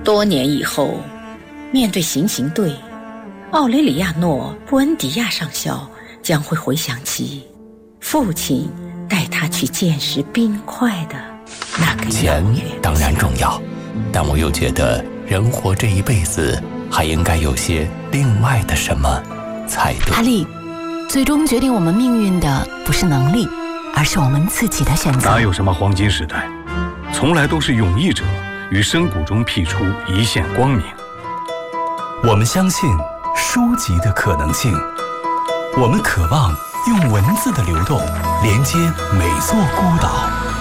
多年以后，面对行刑队，奥雷里亚诺·布恩迪亚上校将会回想起父亲带他去见识冰块的那个钱当然重要，但我又觉得人活这一辈子还应该有些另外的什么才对。 哈利，最终决定我们命运的不是能力，而是我们自己的选择。 哪有什么黄金时代，从来都是勇毅者于深谷中辟出一线光明。 我们相信书籍的可能性，我们渴望用文字的流动连接每座孤岛。